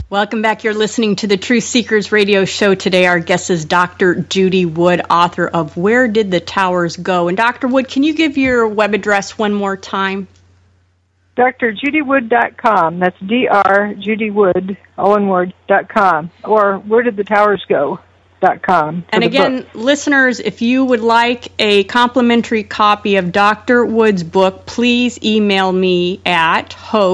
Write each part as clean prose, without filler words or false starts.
Welcome back. You're listening to the Truth Seekers radio show. Today our guest is Dr. Judy Wood, author of Where Did the Towers Go? And Dr. Wood, can you give your web address one more time? drjudywood.com. That's drjudywood, all one word, .com. Or wheredidthetowersgo.com. And again, listeners, if you would like a complimentary copy of Dr. Wood's book, please email me at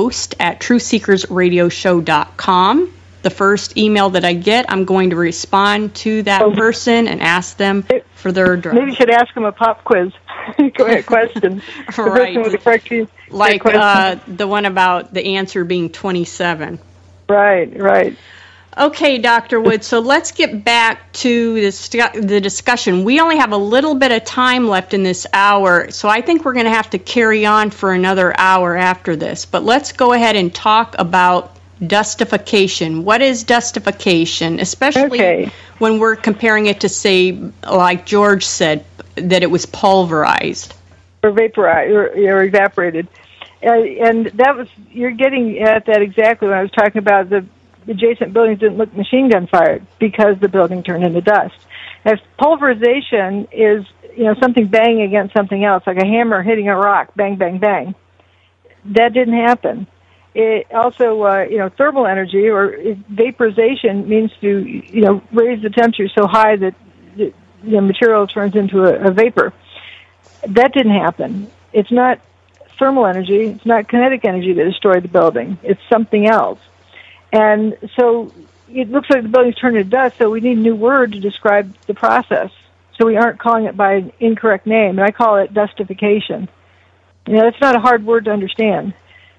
host@truthseekersradioshow.com. The first email that I get, I'm going to respond to that person and ask them for their address. Maybe you should ask them a pop quiz. Go ahead, question. Right. The correct like the one about the answer being 27. Right. Okay, Dr. Wood, so let's get back to the discussion. We only have a little bit of time left in this hour, so I think we're going to have to carry on for another hour after this. But let's go ahead and talk about dustification. What is dustification, especially when we're comparing it to, say, like George said, that it was pulverized? Or vaporized, or evaporated. And that was, you're getting at that exactly when I was talking about the adjacent buildings didn't look machine gun fired because the building turned into dust. As pulverization is, something banging against something else, like a hammer hitting a rock, bang, bang, bang. That didn't happen. It also, thermal energy or vaporization means to, raise the temperature so high that the material turns into a vapor. That didn't happen. It's not thermal energy, it's not kinetic energy that destroyed the building. It's something else. And so it looks like the building's turned into dust, so we need a new word to describe the process. So we aren't calling it by an incorrect name, and I call it dustification. It's not a hard word to understand.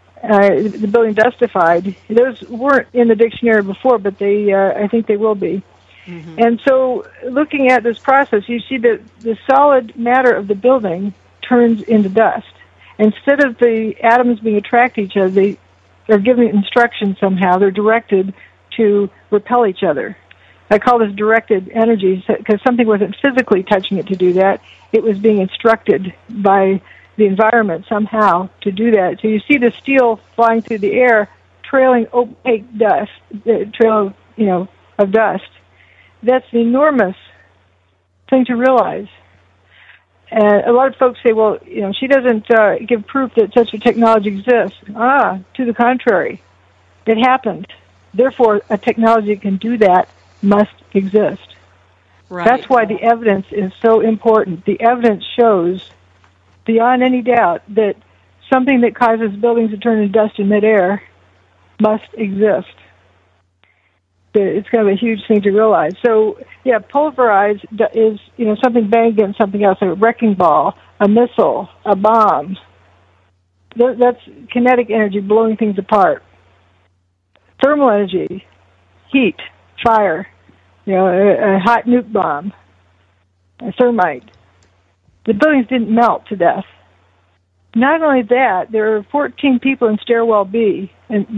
The building dustified. Those weren't in the dictionary before, but I think they will be. Mm-hmm. And so looking at this process, you see that the solid matter of the building turns into dust. Instead of the atoms being attracted to each other, they're given instructions somehow. They're directed to repel each other. I call this directed energy because something wasn't physically touching it to do that. It was being instructed by the environment somehow to do that. So you see the steel flying through the air, trailing opaque dust, trail of dust. That's an enormous thing to realize. And a lot of folks say, well, she doesn't give proof that such a technology exists. To the contrary. It happened. Therefore, a technology that can do that must exist. Right. That's why the evidence is so important. The evidence shows, beyond any doubt, that something that causes buildings to turn into dust in midair must exist. It's kind of a huge thing to realize. So, pulverized is, something banged against something else, like a wrecking ball, a missile, a bomb. That's kinetic energy blowing things apart. Thermal energy, heat, fire, a hot nuke bomb, a thermite. The buildings didn't melt to death. Not only that, there are 14 people in stairwell B, and